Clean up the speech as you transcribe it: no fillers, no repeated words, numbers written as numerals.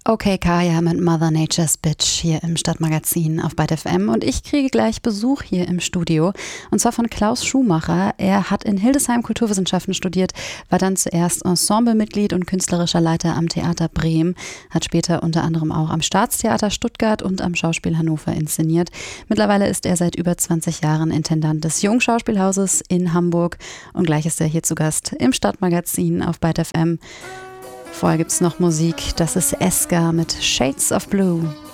Okay, Kaya mit Mother Nature's Bitch hier im Stadtmagazin auf Byte FM und ich kriege gleich Besuch hier im Studio und zwar von Klaus Schumacher. Er hat in Hildesheim Kulturwissenschaften studiert, war dann zuerst Ensemblemitglied und künstlerischer Leiter am Theater Bremen, hat später unter anderem auch am Staatstheater Stuttgart und am Schauspiel Hannover inszeniert. Mittlerweile ist er seit über 20 Jahren Intendant des Jungschauspielhauses in Hamburg und gleich ist er hier zu Gast im Stadtmagazin auf Byte FM. Vorher gibt's noch Musik, das ist Eska mit Shades of Blue.